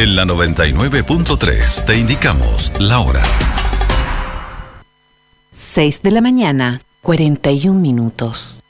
En la 99.3 te indicamos la hora. 6 de la mañana, 41 minutos.